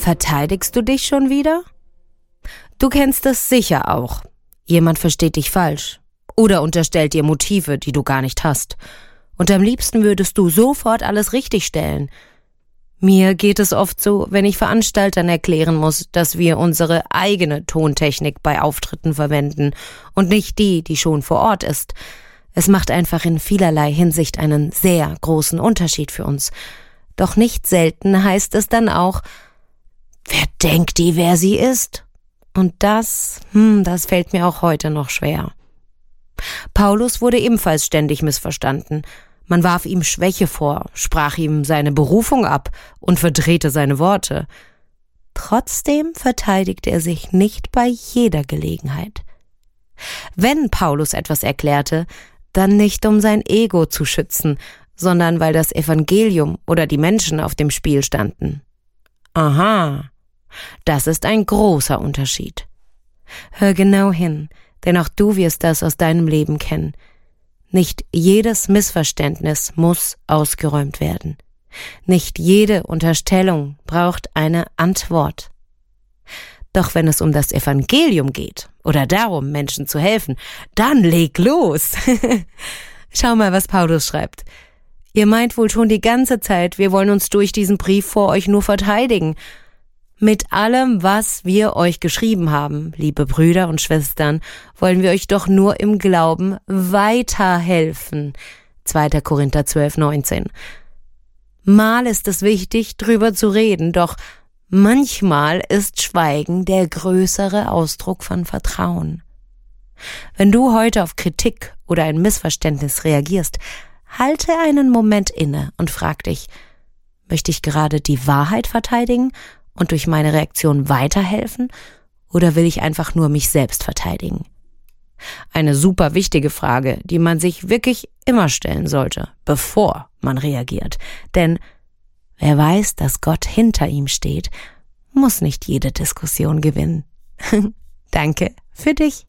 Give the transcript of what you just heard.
Verteidigst du dich schon wieder? Du kennst es sicher auch. Jemand versteht dich falsch oder unterstellt dir Motive, die du gar nicht hast. Und am liebsten würdest du sofort alles richtigstellen. Mir geht es oft so, wenn ich Veranstaltern erklären muss, dass wir unsere eigene Tontechnik bei Auftritten verwenden und nicht die, die schon vor Ort ist. Es macht einfach in vielerlei Hinsicht einen sehr großen Unterschied für uns. Doch nicht selten heißt es dann auch, wer denkt die, wer sie ist? Und das fällt mir auch heute noch schwer. Paulus wurde ebenfalls ständig missverstanden. Man warf ihm Schwäche vor, sprach ihm seine Berufung ab und verdrehte seine Worte. Trotzdem verteidigte er sich nicht bei jeder Gelegenheit. Wenn Paulus etwas erklärte, dann nicht um sein Ego zu schützen, sondern weil das Evangelium oder die Menschen auf dem Spiel standen. Aha, das ist ein großer Unterschied. Hör genau hin, denn auch du wirst das aus deinem Leben kennen. Nicht jedes Missverständnis muss ausgeräumt werden. Nicht jede Unterstellung braucht eine Antwort. Doch wenn es um das Evangelium geht oder darum, Menschen zu helfen, dann leg los. Schau mal, was Paulus schreibt. Ihr meint wohl schon die ganze Zeit, wir wollen uns durch diesen Brief vor euch nur verteidigen. Mit allem, was wir euch geschrieben haben, liebe Brüder und Schwestern, wollen wir euch doch nur im Glauben weiterhelfen. 2. Korinther 12,19. Mal ist es wichtig, drüber zu reden, doch manchmal ist Schweigen der größere Ausdruck von Vertrauen. Wenn du heute auf Kritik oder ein Missverständnis reagierst, halte einen Moment inne und frag dich, möchte ich gerade die Wahrheit verteidigen und durch meine Reaktion weiterhelfen, oder will ich einfach nur mich selbst verteidigen? Eine super wichtige Frage, die man sich wirklich immer stellen sollte, bevor man reagiert. Denn wer weiß, dass Gott hinter ihm steht, muss nicht jede Diskussion gewinnen. Danke für dich.